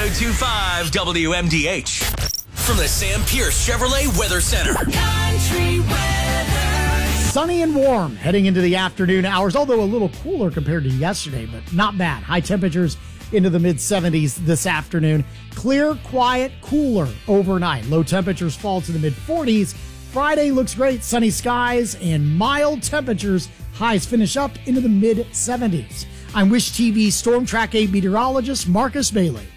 102.5 WMDH. From the Sam Pierce Chevrolet Weather Center. Country weather. Sunny and warm heading into the afternoon hours, although a little cooler compared to yesterday, but not bad. High temperatures into the mid-70s this afternoon. Clear, quiet, cooler overnight. Low temperatures fall to the mid-40s. Friday looks great. Sunny skies and mild temperatures. Highs finish up into the mid-70s. I'm Wish TV Storm Track 8 meteorologist Marcus Bailey.